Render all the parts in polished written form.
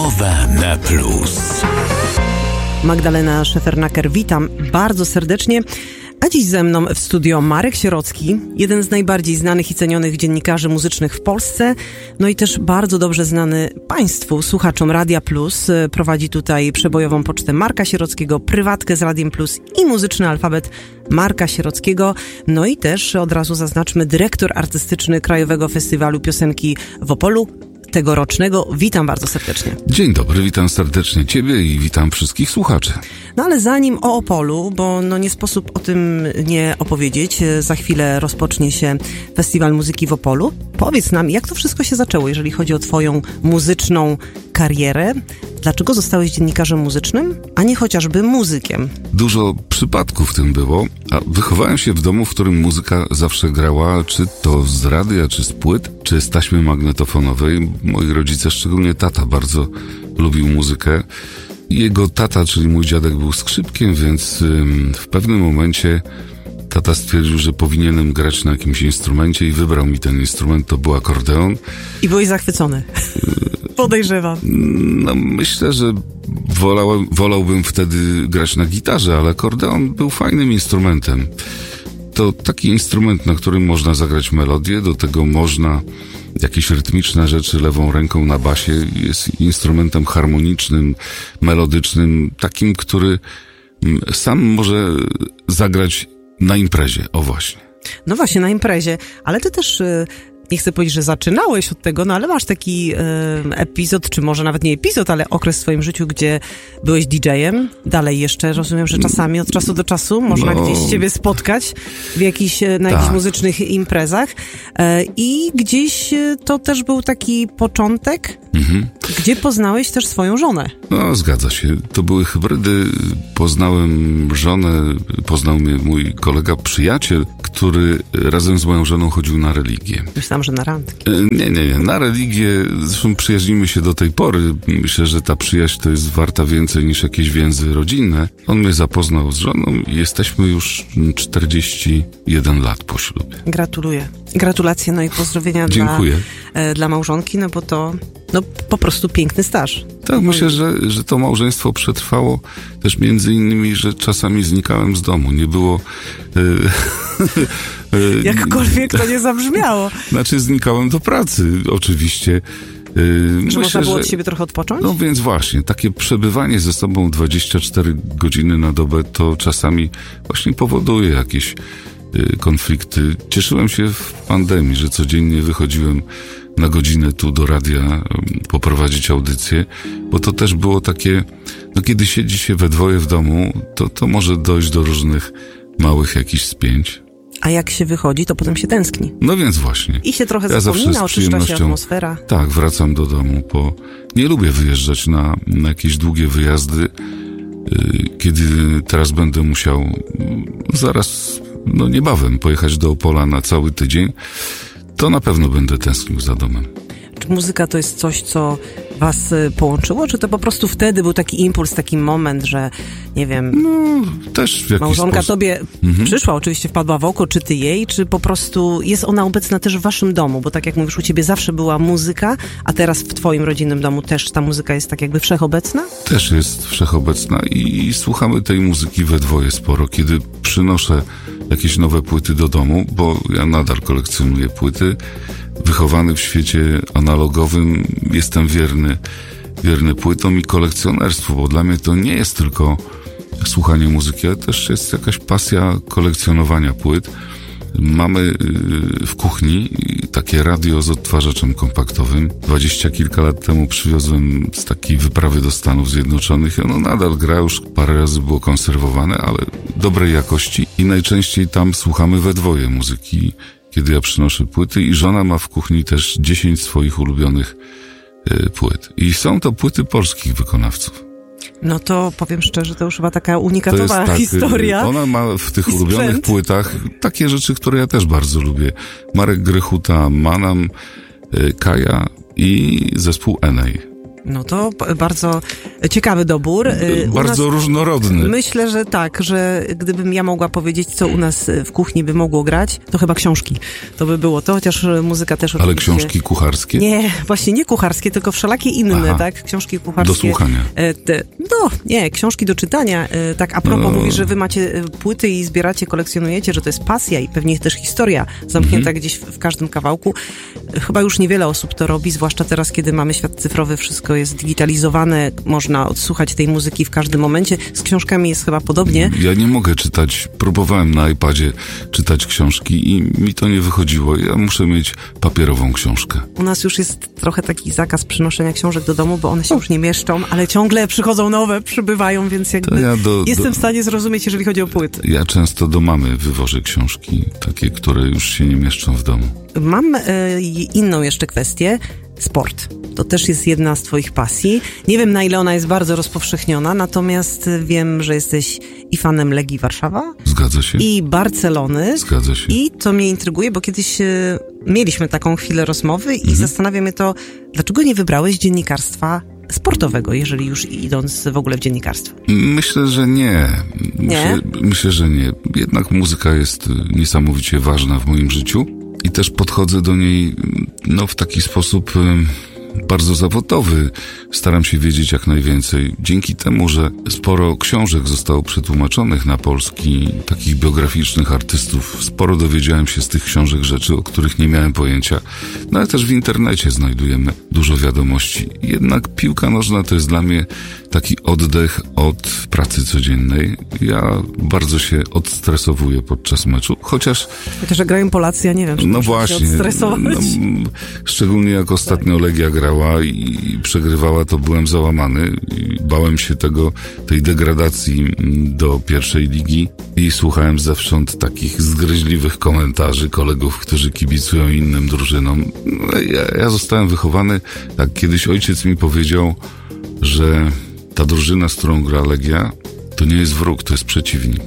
OWN Plus. Magdalena Szefernaker, witam bardzo serdecznie. A dziś ze mną w studio Marek Sierocki, jeden z najbardziej znanych i cenionych dziennikarzy muzycznych w Polsce, no i też bardzo dobrze znany Państwu, słuchaczom Radia Plus. Prowadzi tutaj przebojową pocztę Marka Sierockiego, prywatkę z Radiem Plus i muzyczny alfabet Marka Sierockiego. No i też od razu zaznaczmy, dyrektor artystyczny Krajowego Festiwalu Piosenki w Opolu, tegorocznego. Witam bardzo serdecznie. Dzień dobry, witam serdecznie Ciebie i witam wszystkich słuchaczy. No ale zanim o Opolu, bo nie sposób o tym nie opowiedzieć, za chwilę rozpocznie się Festiwal Muzyki w Opolu. Powiedz nam, jak to wszystko się zaczęło, jeżeli chodzi o Twoją muzyczną karierę? Dlaczego zostałeś dziennikarzem muzycznym, a nie chociażby muzykiem? Dużo przypadków w tym było, a wychowałem się w domu, w którym muzyka zawsze grała, czy to z radia, czy z płyt, czy z taśmy magnetofonowej. Moi rodzice, szczególnie tata, bardzo lubił muzykę. Jego tata, czyli mój dziadek, był skrzypkiem, więc w pewnym momencie tata stwierdził, że powinienem grać na jakimś instrumencie i wybrał mi ten instrument, to był akordeon. I byłeś zachwycony. Podejrzewam. No, myślę, że wolałbym wtedy grać na gitarze, ale akordeon był fajnym instrumentem. To taki instrument, na którym można zagrać melodię, do tego można jakieś rytmiczne rzeczy lewą ręką na basie. Jest instrumentem harmonicznym, melodycznym, takim, który sam może zagrać na imprezie, o właśnie. No właśnie, na imprezie, ale ty też, nie chcę powiedzieć, że zaczynałeś od tego, no ale masz taki epizod, czy może nawet nie epizod, ale okres w swoim życiu, gdzie byłeś DJ-em. Dalej jeszcze rozumiem, że czasami od czasu do czasu można gdzieś ciebie spotkać na jakichś muzycznych imprezach. I gdzieś to też był taki początek, gdzie poznałeś też swoją żonę. No, zgadza się. To były hybrydy. Poznałem żonę, poznał mnie mój kolega, przyjaciel, który razem z moją żoną chodził na religię. Myślałam, że na randki. Nie. Na religię, zresztą przyjaźnimy się do tej pory. Myślę, że ta przyjaźń to jest warta więcej niż jakieś więzy rodzinne. On mnie zapoznał z żoną i jesteśmy już 41 lat po ślubie. Gratuluję. Gratulacje, no i pozdrowienia dla małżonki, no bo to po prostu piękny staż. Tak, myślę, że to małżeństwo przetrwało też między innymi, że czasami znikałem z domu. Nie było... Jakkolwiek to nie zabrzmiało. Znaczy znikałem do pracy, oczywiście. Czy można było od siebie trochę odpocząć? No więc właśnie, takie przebywanie ze sobą 24 godziny na dobę to czasami właśnie powoduje jakieś konflikty. Cieszyłem się w pandemii, że codziennie wychodziłem na godzinę tu do radia poprowadzić audycję, bo to też było takie, kiedy siedzi się we dwoje w domu, to może dojść do różnych małych jakichś spięć. A jak się wychodzi, to potem się tęskni. No więc właśnie. I się trochę zapomina, oczyszcza się atmosfera. Tak, wracam do domu, nie lubię wyjeżdżać na jakieś długie wyjazdy, kiedy teraz będę musiał zaraz, niebawem pojechać do Opola na cały tydzień, to na pewno będę tęsknił za domem. Czy muzyka to jest coś, co was połączyło? Czy to po prostu wtedy był taki impuls, taki moment, że nie wiem... też w jakiś małżonka sposób. tobie przyszła, oczywiście wpadła w oko, czy ty jej, czy po prostu jest ona obecna też w waszym domu? Bo tak jak mówisz, u ciebie zawsze była muzyka, a teraz w twoim rodzinnym domu też ta muzyka jest tak jakby wszechobecna? Też jest wszechobecna i słuchamy tej muzyki we dwoje sporo. Kiedy przynoszę jakieś nowe płyty do domu, bo ja nadal kolekcjonuję płyty, wychowany w świecie analogowym, jestem wierny płytom i kolekcjonerstwu, bo dla mnie to nie jest tylko słuchanie muzyki, ale też jest jakaś pasja kolekcjonowania płyt. Mamy w kuchni takie radio z odtwarzaczem kompaktowym. 20 kilka lat temu przywiozłem z takiej wyprawy do Stanów Zjednoczonych i ono nadal gra, już parę razy było konserwowane, ale dobrej jakości i najczęściej tam słuchamy we dwoje muzyki, kiedy ja przynoszę płyty i żona ma w kuchni też 10 swoich ulubionych płyt. I są to płyty polskich wykonawców. No to powiem szczerze, to już chyba taka unikatowa historia. Ona ma w tych ulubionych płytach takie rzeczy, które ja też bardzo lubię. Marek Grechuta, Manam, Kaja i zespół Enej. No to bardzo ciekawy dobór. Bardzo różnorodny. Myślę, że tak, że gdybym ja mogła powiedzieć, co u nas w kuchni by mogło grać, to chyba książki. To by było to, chociaż muzyka też Ale oczywiście... książki kucharskie? Nie, właśnie nie kucharskie, tylko wszelakie inne, tak? Książki kucharskie. Do słuchania. Książki do czytania. Tak a propos mówisz, że wy macie płyty i zbieracie, kolekcjonujecie, że to jest pasja i pewnie też historia zamknięta gdzieś w każdym kawałku. Chyba już niewiele osób to robi, zwłaszcza teraz, kiedy mamy świat cyfrowy, wszystko jest digitalizowane, można odsłuchać tej muzyki w każdym momencie. Z książkami jest chyba podobnie. Ja nie mogę czytać, próbowałem na iPadzie czytać książki i mi to nie wychodziło. Ja muszę mieć papierową książkę. U nas już jest trochę taki zakaz przynoszenia książek do domu, bo one się już nie mieszczą, ale ciągle przychodzą nowe, przybywają, więc jakby jestem w stanie zrozumieć, jeżeli chodzi o płyty. Ja często do mamy wywożę książki, takie, które już się nie mieszczą w domu. Mam inną jeszcze kwestię. Sport. To też jest jedna z twoich pasji. Nie wiem, na ile ona jest bardzo rozpowszechniona, natomiast wiem, że jesteś i fanem Legii Warszawa. Zgadza się. I Barcelony. Zgadza się. I to mnie intryguje, bo kiedyś mieliśmy taką chwilę rozmowy i zastanawia mnie to, dlaczego nie wybrałeś dziennikarstwa sportowego, jeżeli już idąc w ogóle w dziennikarstwo? Myślę, że nie. Myślę, że nie. Jednak muzyka jest niesamowicie ważna w moim życiu. I też podchodzę do niej w taki sposób bardzo zawodowy. Staram się wiedzieć jak najwięcej. Dzięki temu, że sporo książek zostało przetłumaczonych na polski, takich biograficznych artystów, sporo dowiedziałem się z tych książek rzeczy, o których nie miałem pojęcia. No ale też w internecie znajdujemy dużo wiadomości. Jednak piłka nożna to jest dla mnie taki oddech od pracy codziennej. Ja bardzo się odstresowuję podczas meczu, chociaż jak grają Polacy, ja nie wiem, czy właśnie, się odstresować. Szczególnie jak ostatnio Legia grała i przegrywała, to byłem załamany. I bałem się tej degradacji do pierwszej ligi i słuchałem zewsząd takich zgryźliwych komentarzy kolegów, którzy kibicują innym drużynom. Ja zostałem wychowany, jak kiedyś ojciec mi powiedział, że ta drużyna, z którą gra Legia, to nie jest wróg, to jest przeciwnik.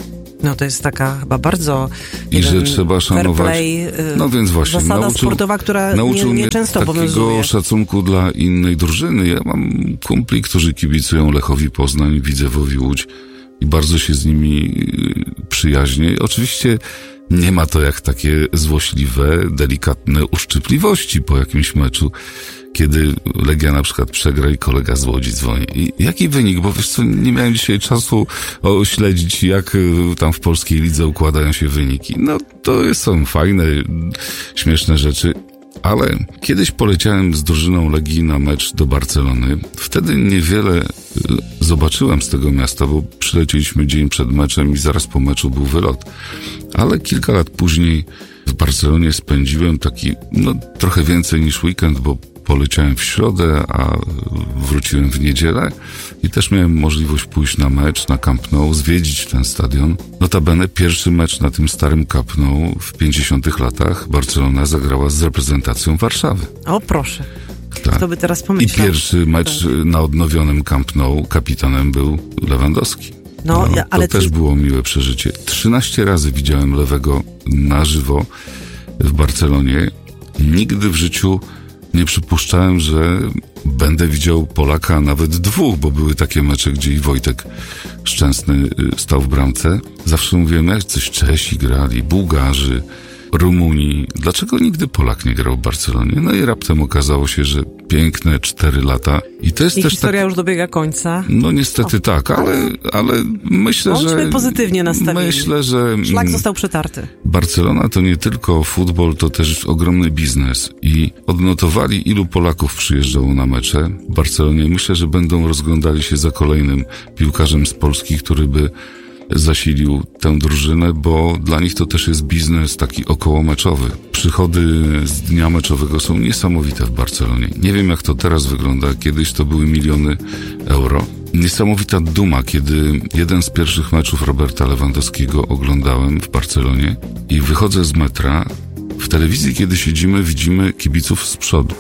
No to jest taka chyba bardzo i że trzeba szanować. Play, no więc właśnie zasada sportowa, która nie często obowiązuje. Takiego szacunku dla innej drużyny. Ja mam kumpli, którzy kibicują Lechowi Poznań, Widzewowi Łódź i bardzo się z nimi przyjaźnię. Oczywiście nie ma to jak takie złośliwe, delikatne uszczypliwości po jakimś meczu, kiedy Legia na przykład przegra i kolega z Łodzi dzwoni. I jaki wynik? Bo wiesz co, nie miałem dzisiaj czasu śledzić, jak tam w polskiej lidze układają się wyniki. No to są fajne, śmieszne rzeczy. Ale kiedyś poleciałem z drużyną Legii na mecz do Barcelony. Wtedy niewiele zobaczyłem z tego miasta, bo przylecieliśmy dzień przed meczem i zaraz po meczu był wylot. Ale kilka lat później w Barcelonie spędziłem taki, trochę więcej niż weekend, bo poleciałem w środę, a wróciłem w niedzielę i też miałem możliwość pójść na mecz na Camp Nou, zwiedzić ten stadion. Notabene pierwszy mecz na tym starym Camp Nou w 50 latach Barcelona zagrała z reprezentacją Warszawy. O proszę, tak. Kto by teraz pomyślał? I pierwszy mecz na odnowionym Camp Nou kapitanem był Lewandowski. Ale to też było miłe przeżycie. 13 razy widziałem Lewego na żywo w Barcelonie. Nigdy w życiu nie przypuszczałem, że będę widział Polaka, nawet dwóch, bo były takie mecze, gdzie i Wojtek Szczęsny stał w bramce. Zawsze mówiłem, jak coś Czesi grali, Bułgarzy, Rumuni. Dlaczego nigdy Polak nie grał w Barcelonie? No i raptem okazało się, że piękne 4 lata. I to jest też historia już dobiega końca. No niestety tak, ale myślę, że... Bądźmy pozytywnie nastawieni. Myślę, że... Szlak został przetarty. Barcelona to nie tylko futbol, to też ogromny biznes. I odnotowali, ilu Polaków przyjeżdżało na mecze w Barcelonie. Myślę, że będą rozglądali się za kolejnym piłkarzem z Polski, który by zasilił tę drużynę, bo dla nich to też jest biznes taki okołomeczowy. Przychody z dnia meczowego są niesamowite w Barcelonie. Nie wiem, jak to teraz wygląda. Kiedyś to były miliony euro. Niesamowita duma, kiedy jeden z pierwszych meczów Roberta Lewandowskiego oglądałem w Barcelonie i wychodzę z metra. W telewizji, kiedy siedzimy, widzimy kibiców z przodu.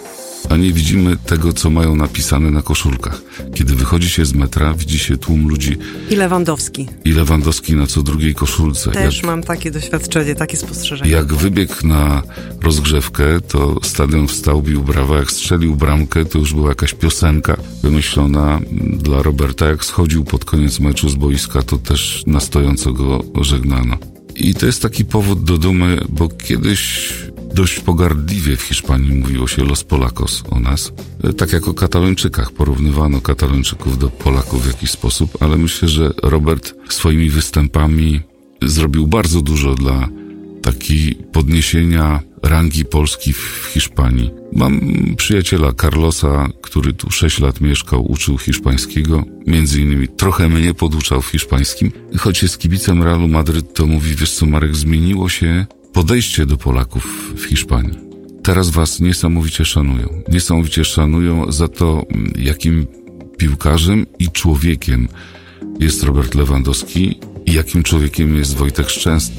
a nie widzimy tego, co mają napisane na koszulkach. Kiedy wychodzi się z metra, widzi się tłum ludzi. I Lewandowski. I Lewandowski na co drugiej koszulce. Też mam takie doświadczenie, takie spostrzeżenie. Jak wybiegł na rozgrzewkę, to stadion wstał, bił brawa. Jak strzelił bramkę, to już była jakaś piosenka wymyślona dla Roberta. Jak schodził pod koniec meczu z boiska, to też na stojąco go żegnano. I to jest taki powód do dumy, bo kiedyś dość pogardliwie w Hiszpanii mówiło się Los Polacos o nas. Tak jak o Katalończykach. Porównywano Katalończyków do Polaków w jakiś sposób, ale myślę, że Robert swoimi występami zrobił bardzo dużo dla takiej podniesienia rangi Polski w Hiszpanii. Mam przyjaciela Carlosa, który tu 6 lat mieszkał, uczył hiszpańskiego. Między innymi trochę mnie poduczał w hiszpańskim. Choć jest kibicem Realu Madryt, to mówi, wiesz co, Marek, zmieniło się podejście do Polaków w Hiszpanii. Teraz was niesamowicie szanują. Niesamowicie szanują za to, jakim piłkarzem i człowiekiem jest Robert Lewandowski i jakim człowiekiem jest Wojtek Szczęsny.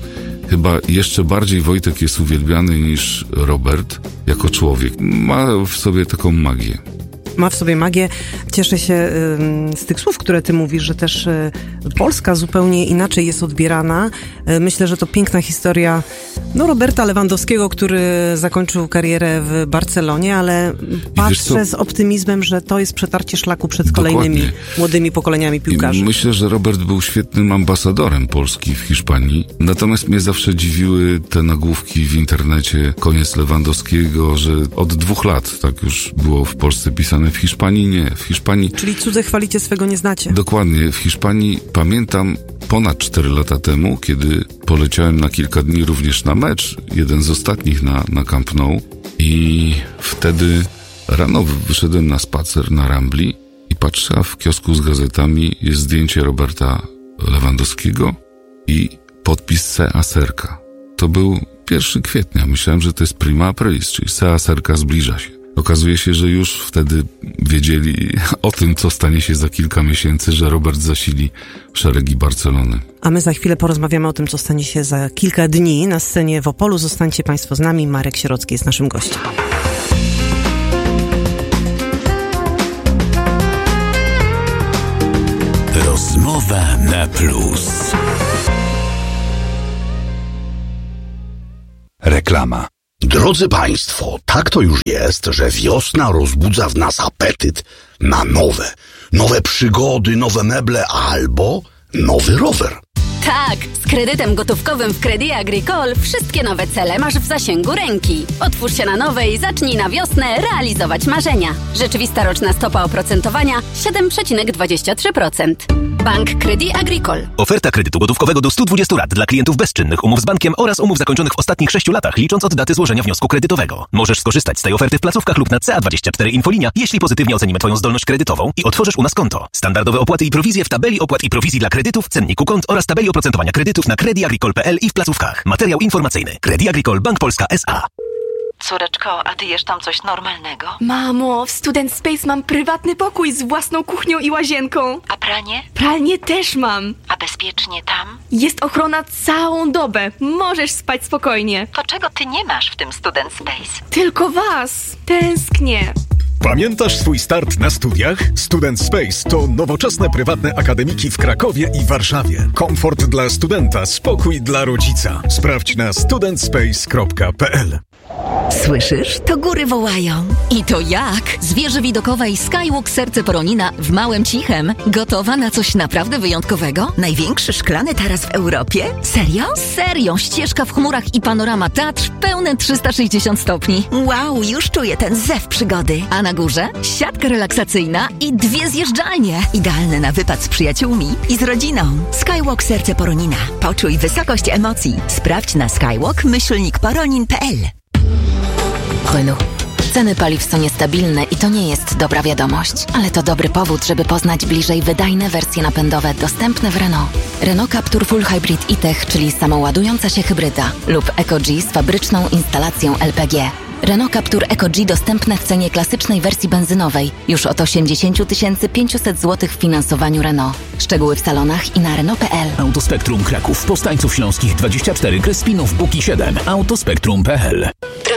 Chyba jeszcze bardziej Wojtek jest uwielbiany niż Robert jako człowiek. Ma w sobie taką magię. Ma w sobie magię. Cieszę się z tych słów, które ty mówisz, że też Polska zupełnie inaczej jest odbierana. Myślę, że to piękna historia Roberta Lewandowskiego, który zakończył karierę w Barcelonie, ale patrzę z optymizmem, że to jest przetarcie szlaku przed kolejnymi młodymi pokoleniami piłkarzy. I myślę, że Robert był świetnym ambasadorem Polski w Hiszpanii. Natomiast mnie zawsze dziwiły te nagłówki w internecie, koniec Lewandowskiego, że od 2 lat tak już było w Polsce pisane. W Hiszpanii nie. W Hiszpanii... Czyli cudze chwalicie, swego nie znacie. Dokładnie. W Hiszpanii pamiętam ponad 4 lata temu, kiedy poleciałem na kilka dni również na mecz, jeden z ostatnich na Camp Nou, i wtedy rano wyszedłem na spacer na Rambli i patrzę, a w kiosku z gazetami jest zdjęcie Roberta Lewandowskiego i podpis Sea Cerca. To był 1 kwietnia. Myślałem, że to jest prima aprilis, czyli Sea Cerca zbliża się. Okazuje się, że już wtedy wiedzieli o tym, co stanie się za kilka miesięcy, że Robert zasili szeregi Barcelony. A my za chwilę porozmawiamy o tym, co stanie się za kilka dni na scenie w Opolu. Zostańcie Państwo z nami. Marek Sierocki jest naszym gościem. Rozmowa na plus. Reklama. Drodzy Państwo, tak to już jest, że wiosna rozbudza w nas apetyt na nowe przygody, nowe meble albo nowy rower. Tak, z kredytem gotówkowym w Crédit Agricole wszystkie nowe cele masz w zasięgu ręki. Otwórz się na nowe i zacznij na wiosnę realizować marzenia. Rzeczywista roczna stopa oprocentowania 7,23%. Bank Crédit Agricole. Oferta kredytu gotówkowego do 120 lat dla klientów bezczynnych, umów z bankiem oraz umów zakończonych w ostatnich 6 latach, licząc od daty złożenia wniosku kredytowego. Możesz skorzystać z tej oferty w placówkach lub na CA24 Infolinia, jeśli pozytywnie ocenimy Twoją zdolność kredytową i otworzysz u nas konto. Standardowe opłaty i prowizje w tabeli opłat i prowizji dla kredytów, cenniku kont oraz tabeli oprocentowania kredytów na crediagricole.pl i w placówkach. Materiał informacyjny. Crédit Agricole Bank Polska S.A. Córeczko, a ty jesz tam coś normalnego? Mamo, w Student Space mam prywatny pokój z własną kuchnią i łazienką. A pranie? Pralnię też mam. A bezpiecznie tam? Jest ochrona całą dobę. Możesz spać spokojnie. To czego ty nie masz w tym Student Space? Tylko was. Tęsknię. Pamiętasz swój start na studiach? Student Space to nowoczesne prywatne akademiki w Krakowie i Warszawie. Komfort dla studenta, spokój dla rodzica. Sprawdź na studentspace.pl. Słyszysz? To góry wołają. I to jak? Z wieży widokowej Skywalk Serce Poronina w Małym Cichem. Gotowa na coś naprawdę wyjątkowego? Największy szklany taras w Europie? Serio? Serio! Ścieżka w chmurach i panorama Tatr pełne 360 stopni. Wow, już czuję ten zew przygody. A na górze siatka relaksacyjna i 2 zjeżdżalnie. Idealne na wypad z przyjaciółmi i z rodziną. Skywalk Serce Poronina. Poczuj wysokość emocji. Sprawdź na skywalk-poronin.pl. Renault. Ceny paliw są niestabilne i to nie jest dobra wiadomość, ale to dobry powód, żeby poznać bliżej wydajne wersje napędowe dostępne w Renault. Renault Captur Full Hybrid e-Tech, czyli samoładująca się hybryda, lub EcoG z fabryczną instalacją LPG. Renault Captur EcoG dostępne w cenie klasycznej wersji benzynowej już od 80 500 zł w finansowaniu Renault. Szczegóły w salonach i na Renault.pl. Autospektrum Kraków, Powstańców Śląskich 24, Krespinów, Buki 7, autospektrum.pl.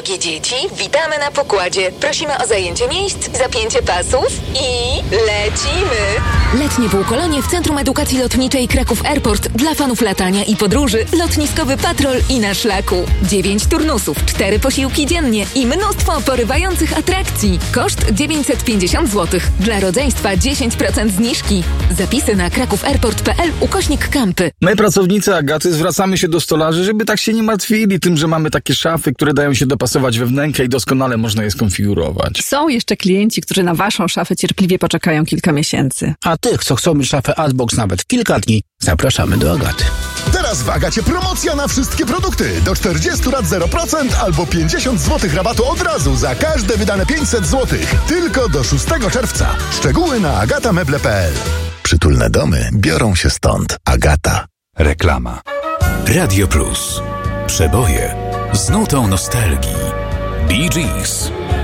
Drogie dzieci, witamy na pokładzie. Prosimy o zajęcie miejsc, zapięcie pasów i lecimy! Letnie półkolonie w Centrum Edukacji Lotniczej Kraków Airport dla fanów latania i podróży, lotniskowy patrol i na szlaku. 9 turnusów, 4 posiłki dziennie i mnóstwo porywających atrakcji. Koszt 950 zł. Dla rodzeństwa 10% zniżki. Zapisy na krakowairport.pl/kampy. My, pracownicy Agaty, zwracamy się do stolarzy, żeby tak się nie martwili tym, że mamy takie szafy, które dają się dopasować we wnękę i doskonale można je skonfigurować. Są jeszcze klienci, którzy na waszą szafę cierpliwie poczekają kilka miesięcy. A tych, co chcą mieć szafę Adbox nawet kilka dni, zapraszamy do Agaty. Teraz w Agacie promocja na wszystkie produkty. Do 40 lat 0% albo 50 zł rabatu od razu za każde wydane 500 zł. Tylko do 6 czerwca. Szczegóły na agatameble.pl. Przytulne domy biorą się stąd. Agata. Reklama. Radio Plus. Przeboje z nutą nostalgii. Bee Gees.